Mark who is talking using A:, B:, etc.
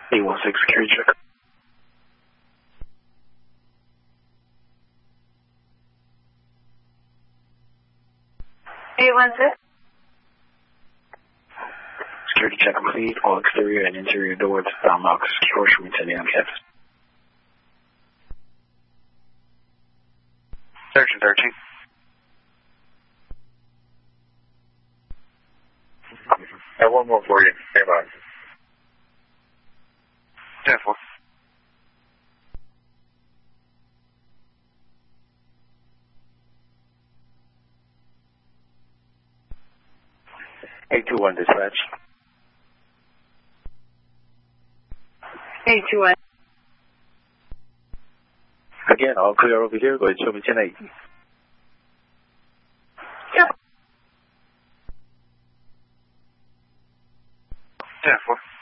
A: 816 security check.
B: 816.
A: Security check complete. All exterior and interior doors found locked, secure. Should we send you on campus?
C: Section 13.
D: I have one more for you. Stand by.
C: 10-4.
A: (821) dispatch.
B: 821.
A: Again, all clear over here. Go ahead and show me 10-8.
B: Yep.
C: 10-4.